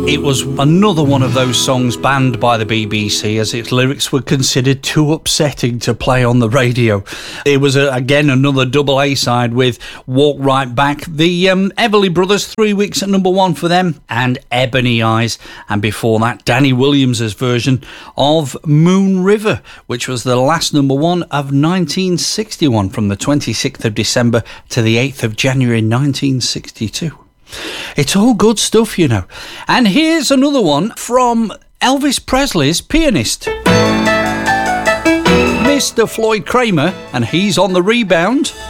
It was another one of those songs banned by the BBC as its lyrics were considered too upsetting to play on the radio. It was, again, another double A-side with Walk Right Back. The Everly Brothers, 3 weeks at number 1 for them, and Ebony Eyes. And before that, Danny Williams' version of Moon River, which was the last number 1 of 1961, from the 26th of December to the 8th of January 1962. It's all good stuff, you know. And here's another one from Elvis Presley's pianist, Mr. Floyd Kramer, and he's on the rebound.